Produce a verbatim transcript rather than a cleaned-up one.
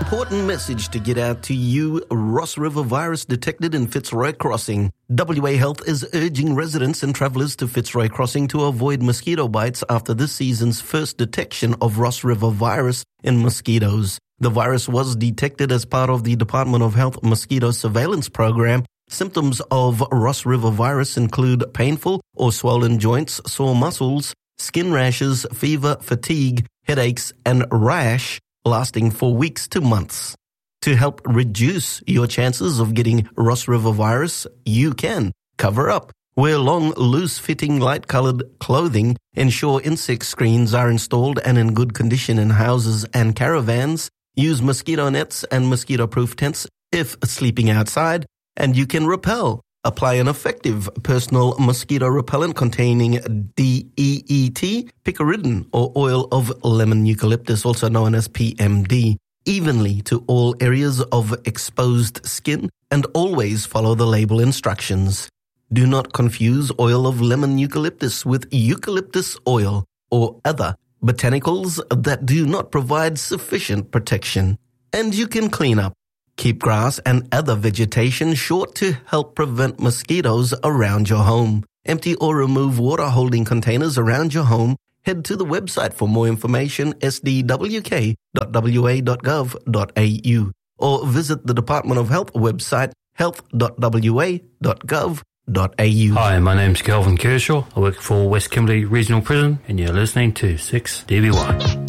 important message to get out to you. Ross River virus detected in Fitzroy Crossing. W A Health is urging residents and travellers to Fitzroy Crossing to avoid mosquito bites after this season's first detection of Ross River virus in mosquitoes. The virus was detected as part of the Department of Health mosquito surveillance program. Symptoms of Ross River virus include painful or swollen joints, sore muscles, skin rashes, fever, fatigue, headaches, and rash lasting for weeks to months. To help reduce your chances of getting Ross River virus, you can cover up. Wear long, loose-fitting, light-colored clothing. Ensure insect screens are installed and in good condition in houses and caravans. Use mosquito nets and mosquito-proof tents if sleeping outside, and you can repel. Apply an effective personal mosquito repellent containing D E E T, picaridin, or oil of lemon eucalyptus, also known as P M D, evenly to all areas of exposed skin, and always follow the label instructions. Do not confuse oil of lemon eucalyptus with eucalyptus oil or other botanicals that do not provide sufficient protection. And you can clean up. Keep grass and other vegetation short to help prevent mosquitoes around your home. Empty or remove water holding containers around your home. Head to the website for more information, s d w k dot w a dot gov dot a u, or visit the Department of Health website, health dot w a dot gov dot a u. Hi, my name's Kelvin Kershaw. I work for West Kimberley Regional Prison, and you're listening to six D B Y.